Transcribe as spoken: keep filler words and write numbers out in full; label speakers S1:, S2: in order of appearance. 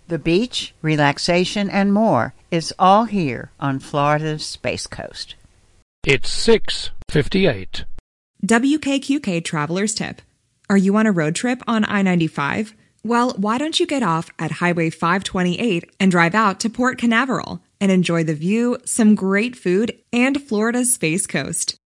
S1: The beach, relaxation, and more is all here on Florida's Space Coast.
S2: It's six fifty-eight.
S3: W K Q K Traveler's Tip. Are you on a road trip on I ninety-five? Well, why don't you get off at Highway five twenty-eight and drive out to Port Canaveral and enjoy the view, some great food, and Florida's Space Coast.